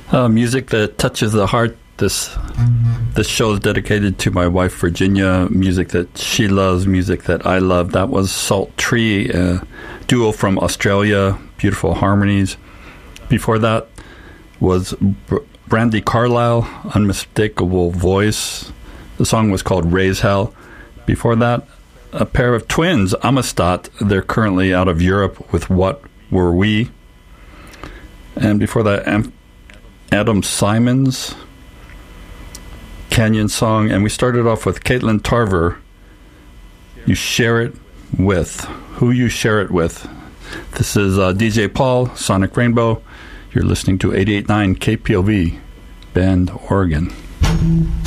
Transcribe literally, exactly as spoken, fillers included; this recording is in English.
Uh, music that touches the heart. This this show is dedicated to my wife, Virginia. Music that she loves, music that I love. That was Salt Tree, a duo from Australia. Beautiful harmonies. Before that was Br- Brandi Carlile, Unmistakable Voice. The song was called Raise Hell. Before that, a pair of twins, Amistad. They're currently out of Europe with What Were We. And before that, Am- Adam Simons, Canyon Song. And we started off with Caitlin Tarver, You Share It With. Who You Share It With. This is uh, D J Paul, Sonic Rainbow. You're listening to eighty-eight point nine K P O V, Bend, Oregon.